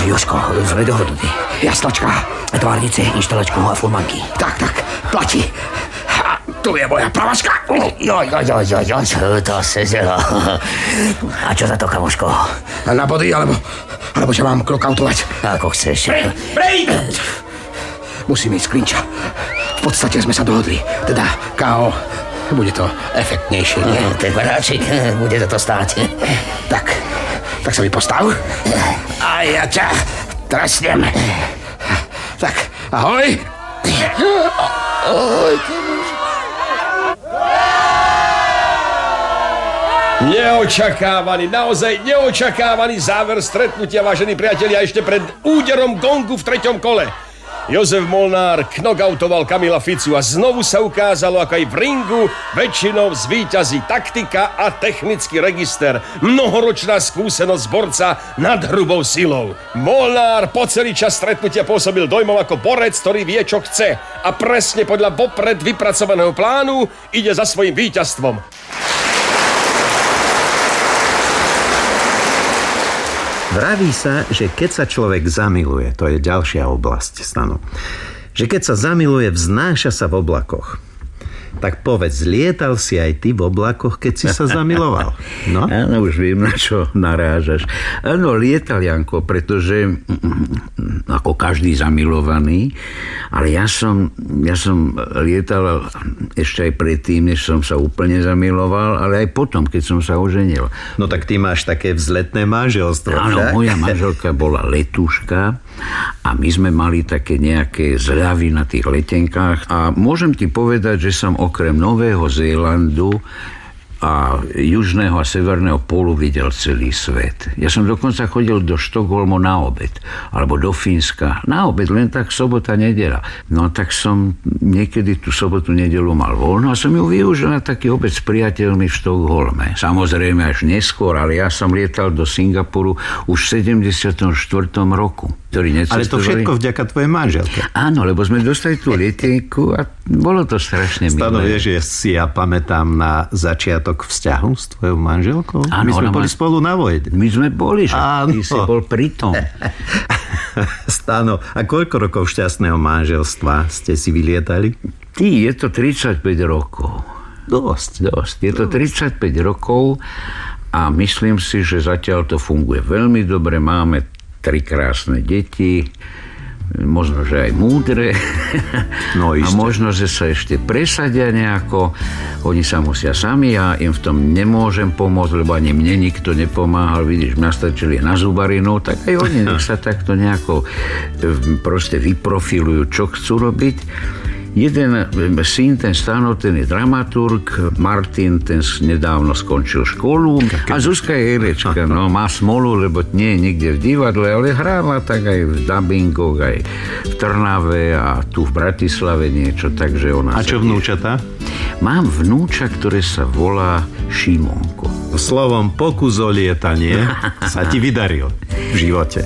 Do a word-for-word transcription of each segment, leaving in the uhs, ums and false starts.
Jožko, sme dohodnutí. Jasnočka. Tvárnice, inštalačku a furmanky. Tak, tak, platí. A tu je moja pravačka. Joj, joj, joj, joj, joj, to sedelo. A čo za to, kamoško? Na body, alebo, alebo ťa mám knockoutovať? Ako chceš. Break, break! Musím ísť z klinča. V podstate sme sa dohodli. Teda ká ó. Bude to efektnejšie, nie? No, ten baráčik, bude to to stáť. Tak, tak sa mi postav. A ja ťa trestnem. Tak, ahoj. Ahoj. Neočakávaný, naozaj neočakávaný záver stretnutia, vážení priatelia, ešte pred úderom gongu v treťom kole. Jozef Molnár knockoutoval Kamila Ficu a znovu sa ukázalo, ako aj v ringu väčšinou zvíťazí taktika a technický register. Mnohoročná skúsenosť borca nad hrubou silou. Molnár po celý čas stretnutia pôsobil dojmom ako borec, ktorý vie, čo chce. A presne podľa vopred vypracovaného plánu ide za svojím víťazstvom. Vraví sa, že keď sa človek zamiluje, to je ďalšia oblasť stanu, že keď sa zamiluje, vznáša sa v oblakoch. Tak povedz, lietal si aj ty v oblakoch, keď si sa zamiloval? No? Áno, už viem, na čo narážaš. Áno, lietal, Janko, pretože ako každý zamilovaný, ale ja som, ja som lietal ešte aj predtým, než som sa úplne zamiloval, ale aj potom, keď som sa oženil. No tak ty máš také vzletné manželstvo. Áno, však? Moja manželka bola letuška a my sme mali také nejaké zľavy na tých letenkách a môžem ti povedať, že som okrem Nového Zélandu a južného a severného pólu videl celý svet. Ja som dokonca chodil do Štokholmu na obed, alebo do Fínska na obed, len tak sobota, nedeľa. No tak som niekedy tú sobotu, nedeľu mal voľno a som ju využil na taký obed s priateľmi v Štokholme. Samozrejme až neskôr, ale ja som lietal do Singapuru už v sedemdesiatom štvrtom roku. Ale to všetko vďaka tvojej manželke. Áno, lebo sme dostali tú letenku a bolo to strašne milé. Stano, vieš, že si ja pamätám na začiatok vzťahu s tvojou manželkou? Áno, my sme boli ma... spolu na vojne. My sme boli, že áno. Ty si bol pri tom. Stano, a koľko rokov šťastného manželstva ste si vylietali? Ty, je to tridsaťpäť rokov. Dosť. Dosť. Je to tridsaťpäť rokov a myslím si, že zatiaľ to funguje veľmi dobre. Máme tri krásne deti, možno, že aj múdre. No, a možno, že sa ešte presadia nejako. Oni sa musia sami, ja im v tom nemôžem pomôcť, lebo ani mne nikto nepomáhal. Vidíš, mňa stačili na zubarinu, tak aj oni nech sa takto nejako proste vyprofilujú, čo chcú robiť. Jeden syn, ten Stano, ten je dramaturg, Martin, ten nedávno skončil školu a Zuzka je herečka, no má smolu, lebo nie je nikde v divadle, ale hrála tak aj v dubbingoch, aj v Trnave a tu v Bratislave niečo, takže ona... A čo vnúčatá? Mám vnúča, ktoré sa volá Šimonko. Slovom pokus o lietanie sa ti vydaril v živote.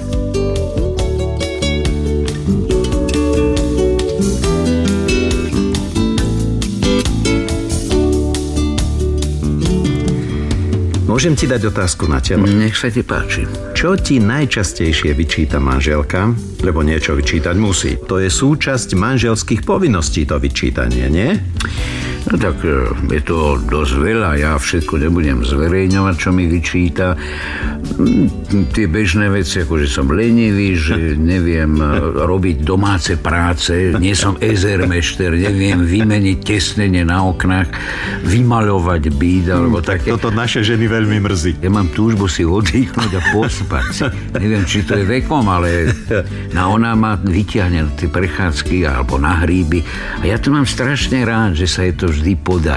Môžem ti dať otázku na telo? Nech sa ti páči. Čo ti najčastejšie vyčíta manželka? Lebo niečo vyčítať musí. To je súčasť manželských povinností, to vyčítanie, nie? No tak je to dosť veľa. Ja všetko nebudem zverejňovať, čo mi vyčíta. Tie bežné veci, ako že som lenivý, že neviem robiť domáce práce, nie som ezermešter, neviem vymeniť tesnenie na oknách, vymaľovať byt, alebo také. Toto naše ženy veľmi mrzí. Ja mám túžbu si oddychnúť a pospať. Neviem, či to je vekom, ale na ona ma vyťahne na tie prechádzky alebo na hríby. A ja to mám strašne rád, že sa je to vždy podarí.